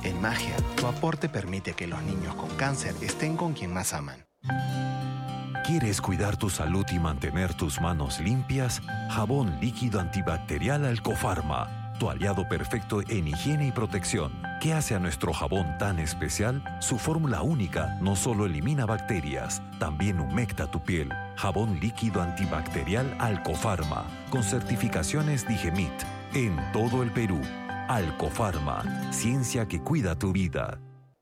En Magia, tu aporte permite que los niños con cáncer estén con quien más aman. ¿Quieres cuidar tu salud y mantener tus manos limpias? Jabón líquido antibacterial Alcofarma, tu aliado perfecto en higiene y protección. ¿Qué hace a nuestro jabón tan especial? Su fórmula única no solo elimina bacterias, también humecta tu piel. Jabón líquido antibacterial Alcofarma, con certificaciones Digemit, en todo el Perú. Alcofarma, ciencia que cuida tu vida.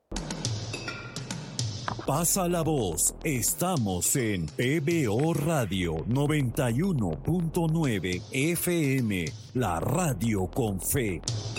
Pasa la voz, estamos en PBO Radio 91.9 FM, la radio con fe.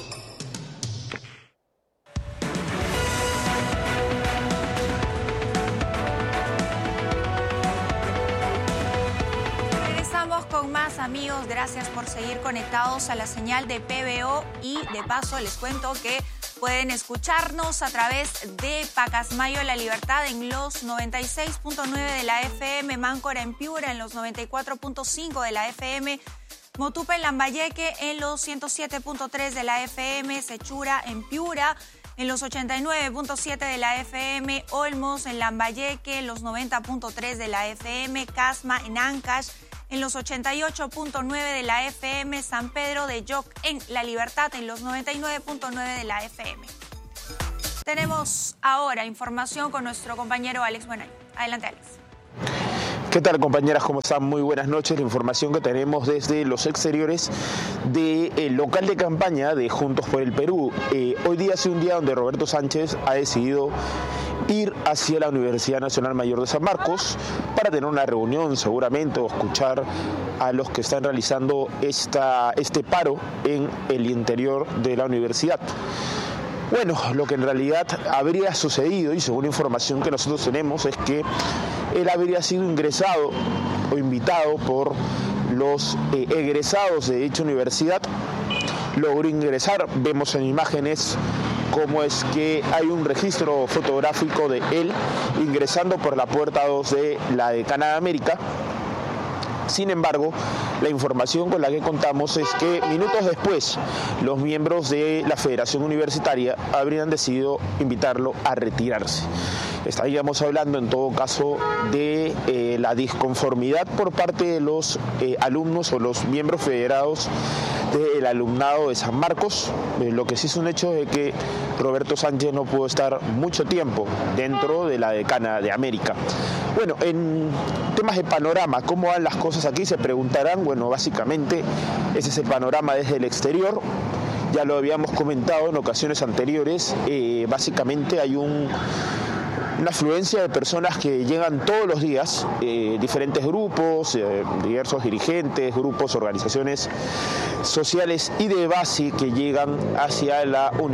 Regresamos con más, amigos. Gracias por seguir conectados a la señal de PBO y de paso les cuento que pueden escucharnos a través de Pacasmayo La Libertad en los 96.9 de la FM, Máncora en Piura en los 94.5 de la FM, Motupe en Lambayeque en los 107.3 de la FM, Sechura en Piura en los 89.7 de la FM, Olmos en Lambayeque en los 90.3 de la FM, Casma en Ancash en los 88.9 de la FM, San Pedro de Yoc en La Libertad en los 99.9 de la FM. Tenemos ahora información con nuestro compañero Alex Buenay. Adelante, Alex. ¿Qué tal, compañeras? ¿Cómo están? Muy buenas noches. La información que tenemos desde los exteriores del local de campaña de Juntos por el Perú. Hoy día ha sido un día donde Roberto Sánchez ha decidido ir hacia la Universidad Nacional Mayor de San Marcos para tener una reunión seguramente o escuchar a los que están realizando este paro en el interior de la universidad. Bueno, lo que en realidad habría sucedido, y según información que nosotros tenemos, es que él habría sido ingresado o invitado por los egresados de dicha universidad. Logró ingresar, vemos en imágenes cómo es que hay un registro fotográfico de él ingresando por la puerta 2 de la Decana de América. Sin embargo, la información con la que contamos es que minutos después los miembros de la Federación Universitaria habrían decidido invitarlo a retirarse. Estaríamos hablando en todo caso de la disconformidad por parte de los alumnos o los miembros federados del alumnado de San Marcos. Lo que sí es un hecho es que Roberto Sánchez no pudo estar mucho tiempo dentro de la Decana de América. Bueno, en temas de panorama, ¿cómo van las cosas aquí? Se preguntarán. Bueno, básicamente ese es el panorama desde el exterior. Ya lo habíamos comentado en ocasiones anteriores. Básicamente hay una afluencia de personas que llegan todos los días, diferentes grupos, diversos dirigentes, grupos, organizaciones sociales y de base que llegan hacia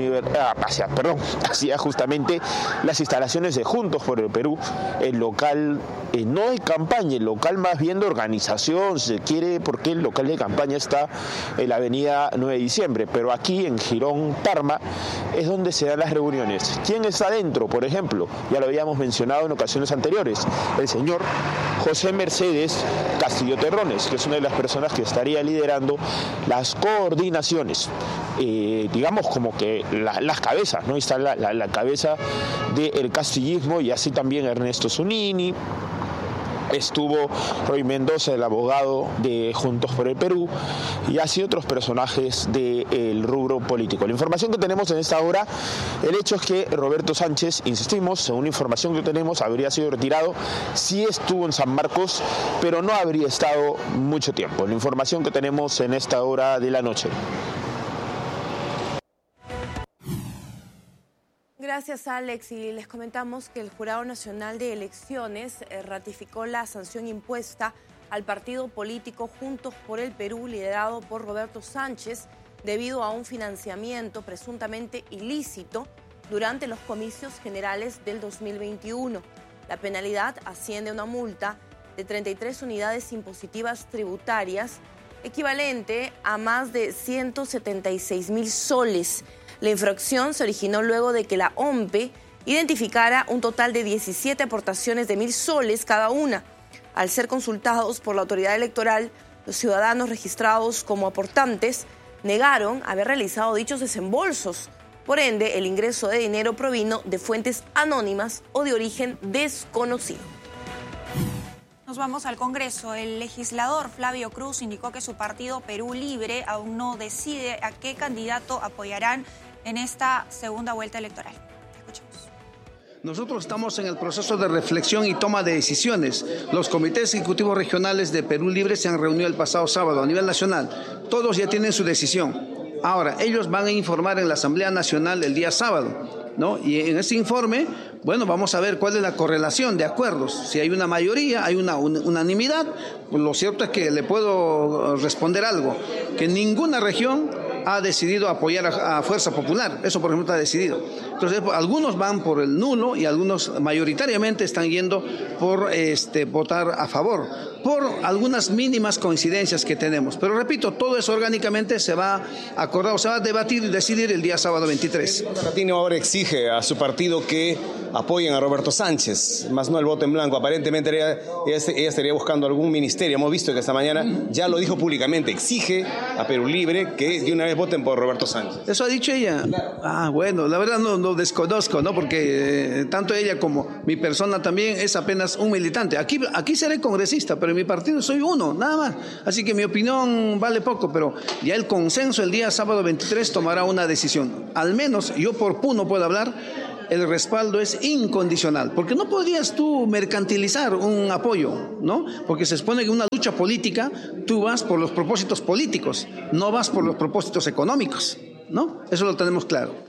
hacia justamente las instalaciones de Juntos por el Perú, el local no de campaña, el local más bien de organización, si se quiere, porque el local de campaña está en la avenida 9 de diciembre, pero aquí en Girón, Parma, es donde se dan las reuniones. ¿Quién está adentro? Por ejemplo, ya lo habíamos mencionado en ocasiones anteriores, el señor José Mercedes Castillo Terrones, que es una de las personas que estaría liderando las coordinaciones, digamos como que las cabezas, ¿no? Está la cabeza del castillismo, y así también Ernesto Zunini. Estuvo Roy Mendoza, el abogado de Juntos por el Perú, y así otros personajes del rubro político. La información que tenemos en esta hora, el hecho es que Roberto Sánchez, insistimos, según la información que tenemos, habría sido retirado. Sí estuvo en San Marcos, pero no habría estado mucho tiempo. La información que tenemos en esta hora de la noche. Gracias, Alex. Y les comentamos que el Jurado Nacional de Elecciones ratificó la sanción impuesta al partido político Juntos por el Perú, liderado por Roberto Sánchez, debido a un financiamiento presuntamente ilícito durante los comicios generales del 2021. La penalidad asciende a una multa de 33 unidades impositivas tributarias, equivalente a más de 176.000 soles. La infracción se originó luego de que la OMPE identificara un total de 17 aportaciones de 1.000 soles cada una. Al ser consultados por la autoridad electoral, los ciudadanos registrados como aportantes negaron haber realizado dichos desembolsos, Por ende, el ingreso de dinero provino de fuentes anónimas o de origen desconocido. Nos vamos al Congreso. El legislador Flavio Cruz indicó que su partido Perú Libre aún no decide a qué candidato apoyarán en esta segunda vuelta electoral. Escuchemos. Nosotros estamos en el proceso de reflexión y toma de decisiones. Los comités ejecutivos regionales de Perú Libre se han reunido el pasado sábado a nivel nacional. Todos ya tienen su decisión. Ahora, ellos van a informar en la Asamblea Nacional el día sábado, ¿no? Y en ese informe, bueno, vamos a ver cuál es la correlación de acuerdos. Si hay una mayoría, hay una unanimidad, pues lo cierto es que le puedo responder algo, que ninguna región ha decidido apoyar a Fuerza Popular. Eso, por ejemplo, está decidido. Entonces, algunos van por el nulo y algunos mayoritariamente están yendo por votar a favor, por algunas mínimas coincidencias que tenemos. Pero repito, todo eso orgánicamente se va a acordar, se va a debatir y decidir el día sábado 23. Latino ahora exige a su partido que apoyen a Roberto Sánchez, más no el voto en blanco. Aparentemente ella estaría buscando algún ministerio. Hemos visto que esta mañana ya lo dijo públicamente, exige a Perú Libre que de una vez voten por Roberto Sánchez. ¿Eso ha dicho ella? Ah, bueno, la verdad no desconozco, ¿no? Porque tanto ella como mi persona también es apenas un militante. Aquí seré congresista, pero en mi partido soy uno, nada más. Así que mi opinión vale poco, pero ya el consenso el día sábado 23 tomará una decisión. Al menos yo por Puno puedo hablar, el respaldo es incondicional, porque no podrías tú mercantilizar un apoyo, ¿no? Porque se supone que en una lucha política tú vas por los propósitos políticos, no vas por los propósitos económicos, ¿no? Eso lo tenemos claro.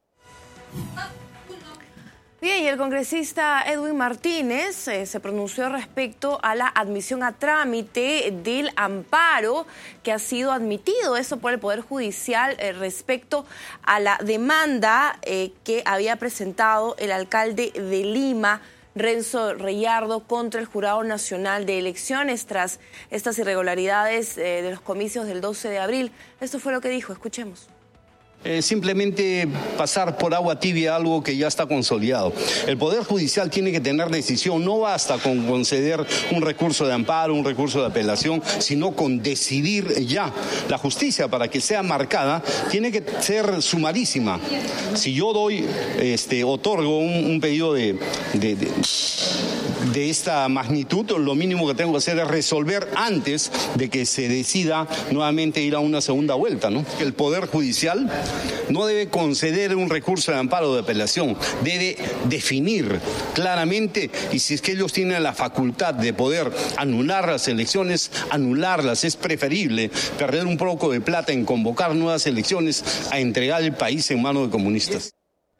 Bien, y el congresista Edwin Martínez se pronunció respecto a la admisión a trámite del amparo que ha sido admitido, eso por el Poder Judicial, respecto a la demanda que había presentado el alcalde de Lima, Renzo Reyardo, contra el Jurado Nacional de Elecciones tras estas irregularidades de los comicios del 12 de abril. Esto fue lo que dijo, escuchemos. Simplemente pasar por agua tibia algo que ya está consolidado. El Poder Judicial tiene que tener decisión, no basta con conceder un recurso de amparo, un recurso de apelación, sino con decidir ya. La justicia, para que sea marcada, tiene que ser sumarísima. Si yo otorgo un pedido de esta magnitud, lo mínimo que tengo que hacer es resolver antes de que se decida nuevamente ir a una segunda vuelta, ¿no? El Poder Judicial no debe conceder un recurso de amparo o de apelación, debe definir claramente, y si es que ellos tienen la facultad de poder anular las elecciones, anularlas. Es preferible perder un poco de plata en convocar nuevas elecciones a entregar el país en manos de comunistas.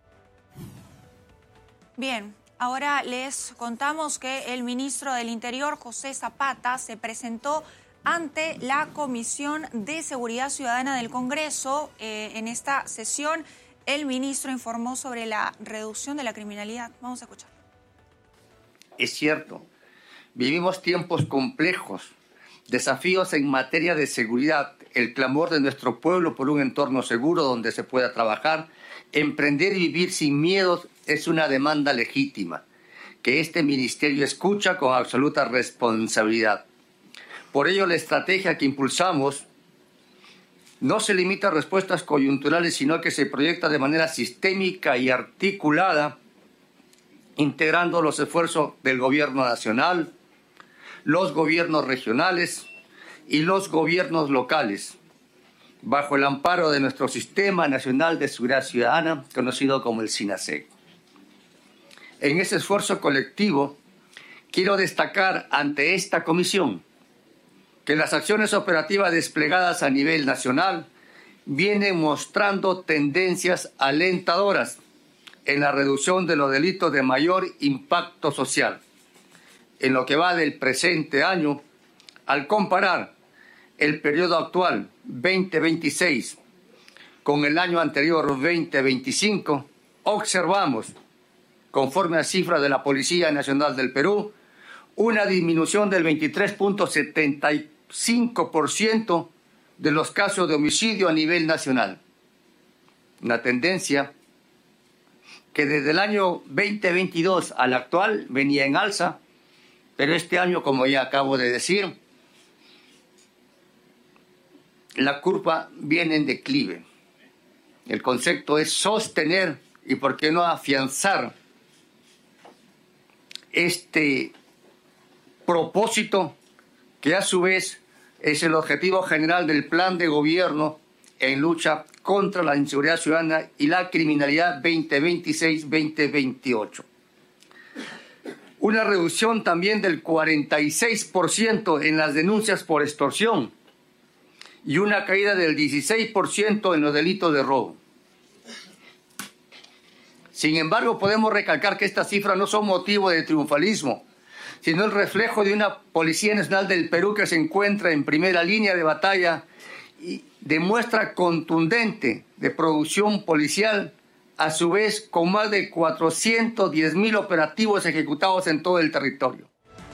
Bien. Ahora les contamos que el ministro del Interior, José Zapata, se presentó ante la Comisión de Seguridad Ciudadana del Congreso. En esta sesión, el ministro informó sobre la reducción de la criminalidad. Vamos a escuchar. Es cierto, vivimos tiempos complejos, desafíos en materia de seguridad, el clamor de nuestro pueblo por un entorno seguro donde se pueda trabajar, emprender y vivir sin miedos es una demanda legítima que este ministerio escucha con absoluta responsabilidad. Por ello, la estrategia que impulsamos no se limita a respuestas coyunturales, sino que se proyecta de manera sistémica y articulada, integrando los esfuerzos del gobierno nacional, los gobiernos regionales y los gobiernos locales, bajo el amparo de nuestro Sistema Nacional de Seguridad Ciudadana, conocido como el SINASEC. En ese esfuerzo colectivo, quiero destacar ante esta comisión que las acciones operativas desplegadas a nivel nacional vienen mostrando tendencias alentadoras en la reducción de los delitos de mayor impacto social. En lo que va del presente año, al comparar el periodo actual 2026 con el año anterior 2025, observamos, conforme a cifras de la Policía Nacional del Perú, una disminución del 23.75% de los casos de homicidio a nivel nacional. Una tendencia que desde el año 2022 al actual venía en alza, pero este año, como ya acabo de decir, la curva viene en declive. El concepto es sostener y, ¿por qué no, afianzar este propósito que a su vez es el objetivo general del plan de gobierno en lucha contra la inseguridad ciudadana y la criminalidad 2026-2028. Una reducción también del 46% en las denuncias por extorsión y una caída del 16% en los delitos de robo. Sin embargo, podemos recalcar que estas cifras no son motivo de triunfalismo, sino el reflejo de una Policía Nacional del Perú que se encuentra en primera línea de batalla y demuestra contundente de producción policial, a su vez con más de 410.000 operativos ejecutados en todo el territorio.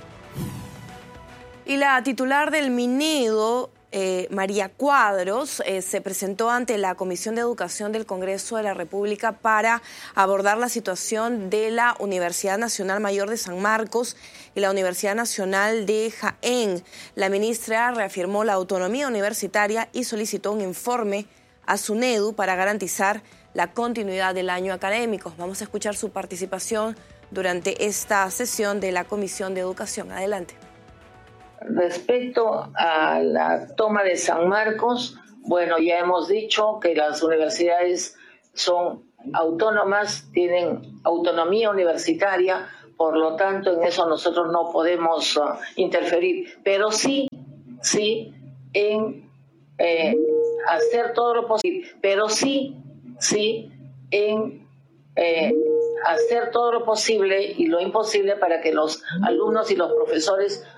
Y la titular del Minedo, María Cuadros, se presentó ante la Comisión de Educación del Congreso de la República para abordar la situación de la Universidad Nacional Mayor de San Marcos y la Universidad Nacional de Jaén. La ministra reafirmó la autonomía universitaria y solicitó un informe a SUNEDU para garantizar la continuidad del año académico. Vamos a escuchar su participación durante esta sesión de la Comisión de Educación. Adelante. Respecto a la toma de San Marcos, bueno, ya hemos dicho que las universidades son autónomas, tienen autonomía universitaria, por lo tanto en eso nosotros no podemos interferir, pero sí en hacer todo lo posible, hacer todo lo posible y lo imposible para que los alumnos y los profesores